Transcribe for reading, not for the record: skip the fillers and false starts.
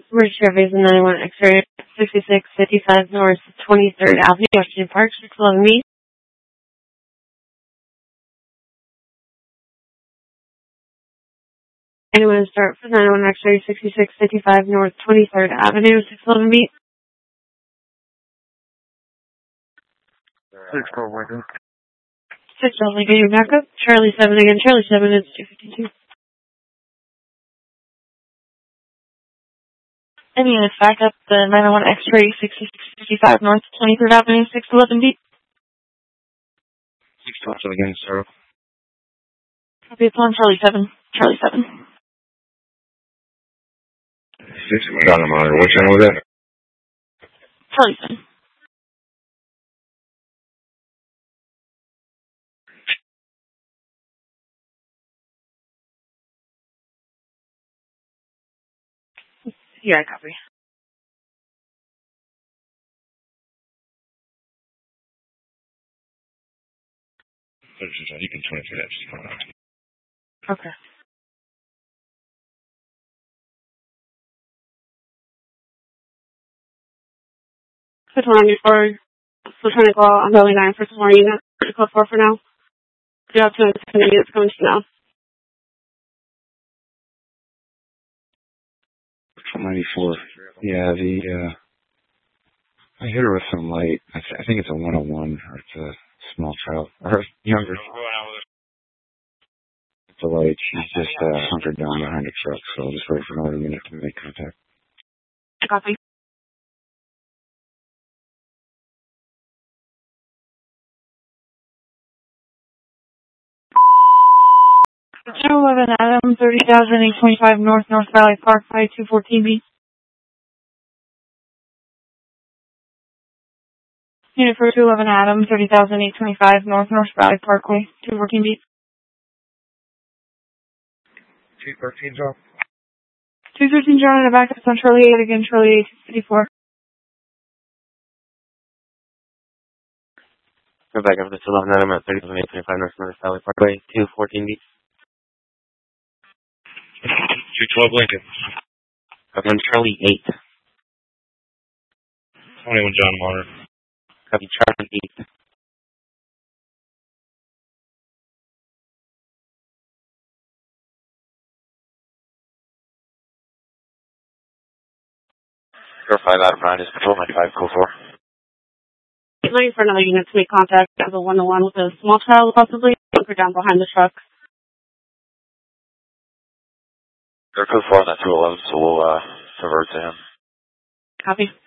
Merge Chevy is 91 X-ray 6655 North 23rd Avenue, Washington Park, 611 me. Anyone to start for 91 X-ray 6655 North 23rd Avenue, 611 me. 612 Lincoln. 612 Lincoln, your backup. Charlie 7 again. Charlie 7 is 252. Any units back up the 901 X-ray 6655 North 23rd Avenue, 611 B. 612 again, sir. Copy upon Charlie 7. Charlie 7. 6 got him on it. What channel was that? Charlie 7. Yeah, copy. You can 23 that. Just come on. Okay. Switch 194. Still trying to call on Valley 9 for some more units. Call 4 for now. You have 260 units coming to now. 94. Yeah, I hit her with some light. I think it's a 101, or it's a small child, or younger. It's a light. She's just hunkered down behind a truck, so I'll just wait for another minute to make contact. Copy. Channel 11 Adam 30,825 North Valley Park 5214B. Unit for 211 Adam 30,825 North Valley Parkway 214B. 213 John. 213 John in the back of on Charlie 8 again, Charlie 8 54. Go back up to 211 Adam at 30,825 North Valley Parkway 214B. 212 Lincoln. Copy on Charlie 8. 21 John Marner. Copy Charlie 8. Verify that Brian is patrol 95 code 4. Get ready for another unit to make contact as a 101 with a small child, possibly. Anchored down behind the truck. They're code 4 on that 211, so we'll convert to him. Copy.